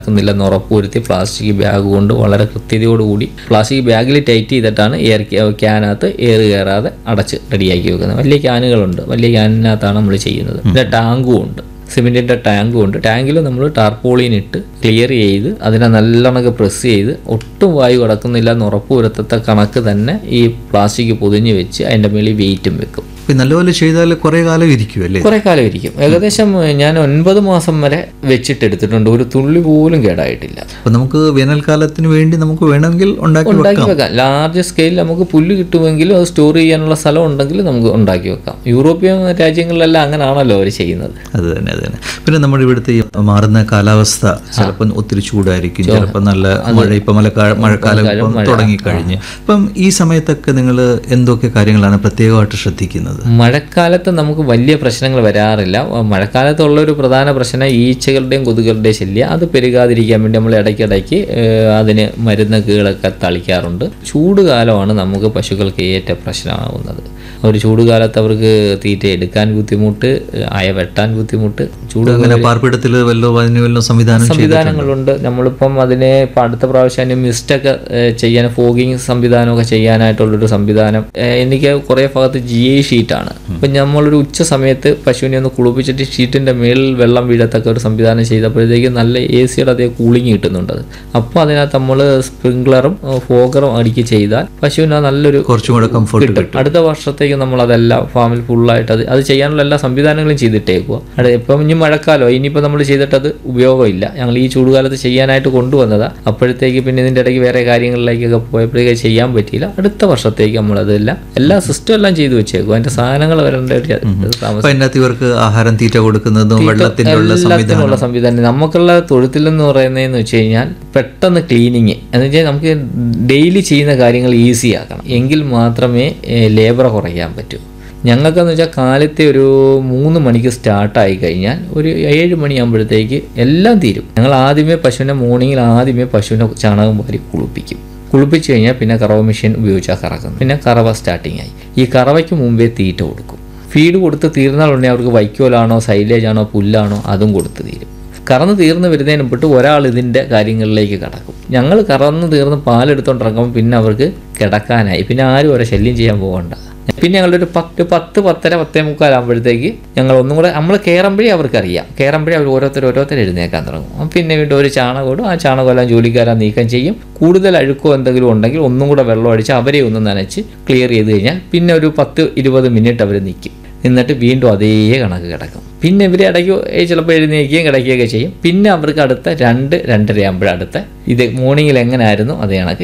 ന്നില്ലെന്ന് ഉറപ്പുവരുത്തി plastic bag കൊണ്ട് വളരെ കൃത്യതയോടുകൂടി പ്ലാസ്റ്റിക് ബാഗിൽ ടൈറ്റ് ചെയ്തിട്ടാണ് ക്യാനകത്ത് എയർ കയറാതെ അടച്ച് റെഡിയാക്കി വെക്കുന്നത്. വലിയ ക്യാനുകളുണ്ട്, വലിയ ക്യാനിനകത്താണ് നമ്മൾ ചെയ്യുന്നത്. പിന്നെ ടാങ്കും ഉണ്ട്, സിമെൻറ്റിൻ്റെ ടാങ്കും ഉണ്ട്. ടാങ്കിൽ നമ്മൾ ടാർപോളിൻ ഇട്ട് ക്ലിയർ ചെയ്ത് അതിനെ നല്ലോണം പ്രസ് ചെയ്ത് ഒട്ടും വായു കടക്കുന്നില്ല എന്ന് ഉറപ്പ് വരുത്തത്ത കണക്ക് തന്നെ ഈ പ്ലാസ്റ്റിക് പൊതിഞ്ഞ് വെച്ച് അതിൻ്റെ മേളിൽ വെയിറ്റും വെക്കും. നല്ലപോലെ ചെയ്താൽ കുറേ കാലം ഇരിക്കും അല്ലേ? കുറേ കാലം ഇരിക്കും. ഏകദേശം ഞാൻ 9 മാസം വരെ വെച്ചിട്ടെടുത്തിട്ടുണ്ട്, ഒരു തുള്ളി പോലും കേടായിട്ടില്ല. അപ്പോൾ നമുക്ക് വേനൽക്കാലത്തിന് വേണ്ടി നമുക്ക് വേണമെങ്കിൽ ഉണ്ടാക്കി വെക്കാം. ലാർജ് സ്കെയിലിൽ നമുക്ക് പുല്ല് കിട്ടുമെങ്കിലും അത് സ്റ്റോർ ചെയ്യാനുള്ള സ്ഥലം ഉണ്ടെങ്കിൽ നമുക്ക് ഉണ്ടാക്കി വെക്കാം. യൂറോപ്യൻ രാജ്യങ്ങളിലെല്ലാം അങ്ങനെയാണല്ലോ അവർ ചെയ്യുന്നത്. അത് തന്നെ. പിന്നെ നമ്മുടെ ഇവിടുത്തെ മാറുന്ന കാലാവസ്ഥ ചിലപ്പോൾ ഒത്തിരി ചൂടായിരിക്കും, ചിലപ്പോൾ നല്ല മഴ. ഇപ്പം മഴക്കാലം തുടങ്ങിക്കഴിഞ്ഞ് അപ്പം ഈ സമയത്തൊക്കെ നിങ്ങൾ എന്തൊക്കെ കാര്യങ്ങളാണ് പ്രത്യേകമായിട്ട് ശ്രദ്ധിക്കുന്നത്? മഴക്കാലത്ത് നമുക്ക് വലിയ പ്രശ്നങ്ങൾ വരാറില്ല. മഴക്കാലത്തുള്ളൊരു പ്രധാന പ്രശ്നം ഈച്ചകളുടെയും കൊതുകളുടെയും ശല്യം. അത് പെരുകാതിരിക്കാൻ വേണ്ടി നമ്മൾ ഇടയ്ക്കിടയ്ക്ക് അതിന് മരുന്നുകളൊക്കെ തളിക്കാറുണ്ട്. ചൂടുകാലമാണ് നമുക്ക് പശുക്കൾക്ക് ഏറ്റവും പ്രശ്നമാകുന്നത്. ഒരു ചൂടുകാലത്ത് അവർക്ക് തീറ്റ എടുക്കാൻ ബുദ്ധിമുട്ട്, അയ വെട്ടാൻ ബുദ്ധിമുട്ട്. പാർപ്പിടത്തിൽ സംവിധാനങ്ങളുണ്ട്. നമ്മളിപ്പം അതിനെ അടുത്ത പ്രാവശ്യം മിസ്റ്റൊക്കെ ചെയ്യാൻ, ഫോഗിങ് സംവിധാനമൊക്കെ ചെയ്യാനായിട്ടുള്ളൊരു സംവിധാനം. എനിക്ക് കുറേ ഭാഗത്ത് GI ഷീറ്റാണ്. അപ്പം നമ്മളൊരു ഉച്ച സമയത്ത് പശുവിനെ ഒന്ന് കുളിപ്പിച്ചിട്ട് ഷീറ്റിൻ്റെ മേളിൽ വെള്ളം വീഴത്തക്ക ഒരു സംവിധാനം ചെയ്തപ്പോഴത്തേക്ക് നല്ല AC-യുടെ അതേ കൂളിങ് കിട്ടുന്നുണ്ട്. അപ്പോൾ അതിനകത്ത് നമ്മൾ സ്പ്രിംഗ്ലറും ഫോഗറും അടിക്ക് ചെയ്താൽ പശുവിന് നല്ലൊരു കുറച്ചും കൂടെ കംഫർട്ട് കിട്ടും. അടുത്ത വർഷത്തേക്ക് നമ്മളതെല്ലാം ഫാമിൽ ഫുള്ളായിട്ട് അത് ചെയ്യാനുള്ള എല്ലാ സംവിധാനങ്ങളും ചെയ്തിട്ടേക്കുക. ഇപ്പം ഇനി മഴക്കാലം, ഇനിയിപ്പോൾ നമ്മൾ ചെയ്തിട്ടത് ഉപയോഗമില്ല. ഞങ്ങൾ ഈ ചൂടുകാലത്ത് ചെയ്യാനായിട്ട് കൊണ്ടുവന്നതാണ്. അപ്പോഴത്തേക്ക് പിന്നെ ഇതിൻ്റെ ഇടയ്ക്ക് വേറെ കാര്യങ്ങളിലേക്കൊക്കെ പോയപ്പോഴേക്ക് ചെയ്യാൻ പറ്റിയില്ല. അടുത്ത വർഷത്തേക്ക് നമ്മളതെല്ലാം എല്ലാ സിസ്റ്റം എല്ലാം ചെയ്തു വെച്ചേക്കും. അതിൻ്റെ സാധനങ്ങൾ വരേണ്ട ഒരു ഇവർക്ക് ആഹാരം, തീറ്റ കൊടുക്കുന്നതും വെള്ളത്തിനുള്ള സംവിധാനം. നമുക്കുള്ള തൊഴുത്തിലെന്ന് പറയുന്നതെന്ന് വെച്ച് കഴിഞ്ഞാൽ പെട്ടെന്ന് ക്ലീനിങ് എന്ന് വെച്ചാൽ നമുക്ക് ഡെയിലി ചെയ്യുന്ന കാര്യങ്ങൾ ഈസി ആക്കണം, എങ്കിൽ മാത്രമേ ലേബർ കുറയ്ക്കാൻ പറ്റൂ. ഞങ്ങൾക്കെന്ന് വെച്ചാൽ കാലത്തെ ഒരു 3 മണിക്ക് സ്റ്റാർട്ടായി കഴിഞ്ഞാൽ ഒരു 7 മണിയാകുമ്പോഴത്തേക്ക് എല്ലാം തീരും. ഞങ്ങൾ ആദ്യമേ പശുവിനെ ചാണകം വാരി കുളിപ്പിച്ച് കഴിഞ്ഞാൽ പിന്നെ കറവ മെഷീൻ ഉപയോഗിച്ചാൽ കറക്കുന്നു. പിന്നെ കറവ സ്റ്റാർട്ടിങ് ആയി. ഈ കറവയ്ക്ക് മുമ്പേ തീറ്റ കൊടുക്കും. ഫീഡ് കൊടുത്ത് തീർന്നാലുണ്ടെങ്കിൽ അവർക്ക് വൈക്കോലാണോ സൈലേജാണോ പുല്ലാണോ അതും കൊടുത്ത് തീരും. കറന്ന് തീർന്ന് വരുന്നതിന് മുമ്പിട്ട് ഒരാൾ ഇതിൻ്റെ കാര്യങ്ങളിലേക്ക് കടക്കും. ഞങ്ങൾ കറന്ന് തീർന്ന് പാലെടുത്തോണ്ടിറങ്ങുമ്പോൾ പിന്നെ അവർക്ക് കിടക്കാനായി, പിന്നെ ആരും അവരെ ശല്യം ചെയ്യാൻ പോകണ്ട. പിന്നെ ഞങ്ങളുടെ ഒരു 10, 10:30, 10:45 ആകുമ്പോഴത്തേക്ക് ഞങ്ങൾ ഒന്നും കൂടെ നമ്മൾ കയറുമ്പോഴേ അവർക്കറിയാം. കയറുമ്പോഴേ അവർ ഓരോരുത്തർ എഴുന്നേക്കാൻ തുടങ്ങും. പിന്നെ വീണ്ടും ഒരു ചാണകം, ആ ചാണകമെല്ലാം ജോലിക്കാരാ നീക്കം ചെയ്യും. കൂടുതൽ അഴുക്കോ എന്തെങ്കിലും ഉണ്ടെങ്കിൽ ഒന്നും കൂടെ വെള്ളം അടിച്ച് അവരെ ഒന്ന് നനച്ച് ക്ലിയർ ചെയ്ത് കഴിഞ്ഞാൽ പിന്നെ ഒരു 10-20 മിനിറ്റ് അവർ നിൽക്കും. എന്നിട്ട് വീണ്ടും അതേ കണക്ക് കിടക്കും. പിന്നെ ഇവരെ ഇടയ്ക്ക് ചിലപ്പോൾ എഴുന്നേൽക്കുകയും കിടക്കുകയൊക്കെ ചെയ്യും. പിന്നെ അവർക്ക് അടുത്ത 2-2:30 ആകുമ്പോഴടുത്ത ഇത് മോർണിംഗിൽ എങ്ങനെയായിരുന്നു അതേ കണക്ക്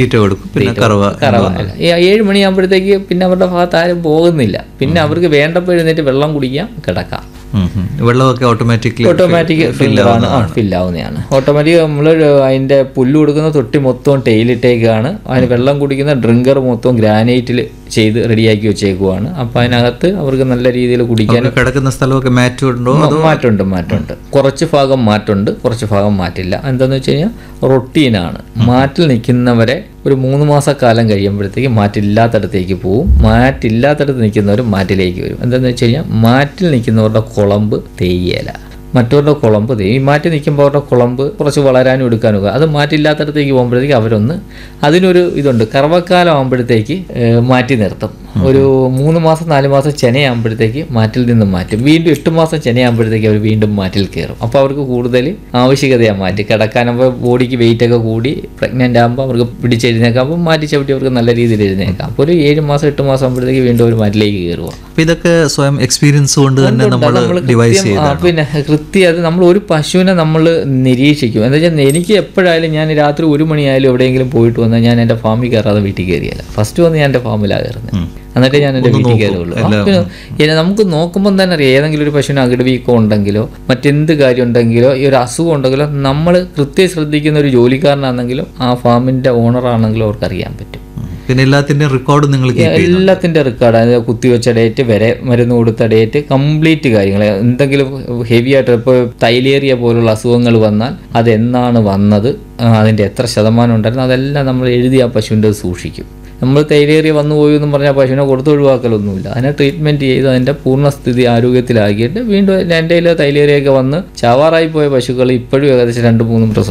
കറവ 7 മണിയാകുമ്പോഴത്തേക്ക് പിന്നെ അവരുടെ ഭാഗത്ത് ആരും പോകുന്നില്ല. പിന്നെ അവർക്ക് വേണ്ടപ്പോൾ എഴുന്നേറ്റ് വെള്ളം കുടിക്കാം, കിടക്കാം. വെള്ളമൊക്കെ ഓട്ടോമാറ്റിക് ഫില്ലാവുന്നതാണ്. ഓട്ടോമാറ്റിക് നമ്മൾ അതിൻ്റെ പുല്ല് കൊടുക്കുന്ന തൊട്ടി മൊത്തം ടെയിലിട്ടേക്കാണ്. അതിന് വെള്ളം കുടിക്കുന്ന ഡ്രിങ്കർ മൊത്തം ഗ്രാനൈറ്റിൽ ചെയ്ത് റെഡിയാക്കി വെച്ചേക്കുവാണ്. അപ്പം അതിനകത്ത് അവർക്ക് നല്ല രീതിയിൽ കുടിക്കാൻ കിടക്കുന്ന സ്ഥലമൊക്കെ മാറ്റമുണ്ട്. കുറച്ച് ഭാഗം മാറ്റുണ്ട്, കുറച്ച് ഭാഗം മാറ്റില്ല. എന്താണെന്ന് വെച്ച് കഴിഞ്ഞാൽ റൊട്ടീനാണ്. മാറ്റിൽ നിൽക്കുന്നവരെ ഒരു 3 മാസക്കാലം കഴിയുമ്പോഴത്തേക്ക് മാറ്റില്ലാത്തടത്തേക്ക് പോവും. മാറ്റില്ലാത്തടത്ത് നിൽക്കുന്നവർ മാറ്റിലേക്ക് വരും. എന്താണെന്ന് വെച്ച് കഴിഞ്ഞാൽ മാറ്റിൽ നിൽക്കുന്നവരുടെ കുളമ്പ് തേയില, മറ്റവരുടെ കുളമ്പ് ഈ മാറ്റി നിൽക്കുമ്പോൾ അവരുടെ കുളമ്പ് കുറച്ച് വളരാനും എടുക്കാനും അത് മാറ്റില്ലാത്തടത്തേക്ക് പോകുമ്പോഴത്തേക്ക് അവരൊന്ന് അതിനൊരു ഇതുണ്ട്. കറവക്കാലം ആകുമ്പോഴത്തേക്ക് മാറ്റി നിർത്തും. ഒരു 3 മാസം 4 മാസം ചെനയാകുമ്പോഴത്തേക്ക് മാറ്റിൽ നിന്നും മാറ്റും. വീണ്ടും 8 മാസം ചെനയാകുമ്പോഴത്തേക്ക് അവർ വീണ്ടും മാറ്റിൽ കയറും. അപ്പോൾ അവർക്ക് കൂടുതൽ ആവശ്യകതയാണ് മാറ്റി കിടക്കാനാകുമ്പോൾ ബോഡിക്ക് വെയിറ്റൊക്കെ കൂടി പ്രഗ്നൻ്റ് ആകുമ്പോൾ അവർക്ക് പിടിച്ചെഴുന്നേക്കാം. അപ്പോൾ മാറ്റി ചവിട്ടി അവർക്ക് നല്ല രീതിയിൽ എഴുന്നേക്കാം. അപ്പോൾ ഒരു 7 മാസം 8 മാസം ആകുമ്പോഴത്തേക്ക് വീണ്ടും ഒരു മാറ്റിലേക്ക് കയറുക. ഇതൊക്കെ സ്വയം എക്സ്പീരിയൻസ് കൊണ്ട് തന്നെ നമ്മൾ ഡിവൈസ് ചെയ്യും. പിന്നെ അത് നമ്മൾ ഒരു പശുവിനെ നമ്മൾ നിരീക്ഷിക്കും. എന്താ വെച്ചാൽ എനിക്ക് എപ്പോഴായാലും ഞാൻ രാത്രി 1 മണിയായാലും എവിടെയെങ്കിലും പോയിട്ട് വന്നാൽ ഞാൻ എൻ്റെ ഫാമിൽ കയറാതെ വീട്ടിൽ കയറിയല്ല. ഫസ്റ്റ് വന്ന് ഞാൻ എൻ്റെ ഫാമിലാണ് കയറുന്നത്. എന്നിട്ട് ഞാൻ എൻ്റെ വീട്ടിൽ കയറുള്ളൂ. പിന്നെ നമുക്ക് നോക്കുമ്പോൾ തന്നെ അറിയാം, ഏതെങ്കിലും ഒരു പശുവിന് അകിട് വീക്കം ഉണ്ടെങ്കിലോ മറ്റെന്ത് കാര്യം ഉണ്ടെങ്കിലോ ഈ ഒരു അസുഖം ഉണ്ടെങ്കിലോ നമ്മൾ കൃത്യം ശ്രദ്ധിക്കുന്ന ഒരു ജോലിക്കാരനാണെങ്കിലും ആ ഫാമിൻ്റെ ഓണറാണെങ്കിലും അവർക്ക് അറിയാൻ പറ്റും. പിന്നെ എല്ലാത്തിൻ്റെ റെക്കോർഡ് എല്ലാത്തിൻ്റെ റെക്കോർഡ്, അതായത് കുത്തിവെച്ച ഡേറ്റ് വരെ, മരുന്ന് കൊടുത്ത ഡേറ്റ്, കംപ്ലീറ്റ് കാര്യങ്ങൾ. എന്തെങ്കിലും ഹെവി ആയിട്ട് ഇപ്പോൾ തൈലേറിയ പോലുള്ള അസുഖങ്ങൾ വന്നാൽ അതെന്നാണ് വന്നത്, അതിൻ്റെ എത്ര ശതമാനം ഉണ്ടായിരുന്നു, അതെല്ലാം നമ്മൾ എഴുതി ആ പശുവിൻ്റെ സൂക്ഷിക്കും. നമ്മൾ തൈലേറിയ വന്നു പോയി എന്നും പറഞ്ഞാൽ പശുവിനെ കൊടുത്ത് ഒഴിവാക്കലൊന്നുമില്ല. അതിനെ ട്രീറ്റ്മെൻറ്റ് ചെയ്ത് അതിൻ്റെ പൂർണ്ണസ്ഥിതി ആരോഗ്യത്തിലാക്കിയിട്ട് വീണ്ടും എൻ്റെ കയ്യിൽ തൈലേറിയൊക്കെ വന്ന് ചാവാറായി പോയ പശുക്കൾ ഇപ്പോഴും ഏകദേശം 2-3